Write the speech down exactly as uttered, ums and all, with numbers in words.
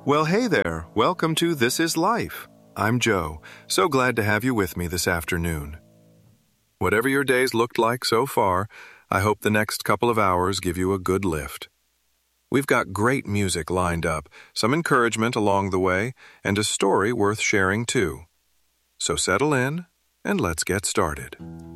Well, hey there. Welcome to This Is Life. I'm Joe. So glad to have you with me this afternoon. Whatever your day's looked like so far, I hope the next couple of hours give you a good lift. We've got great music lined up, some encouragement along the way, and a story worth sharing too. So settle in and let's get started.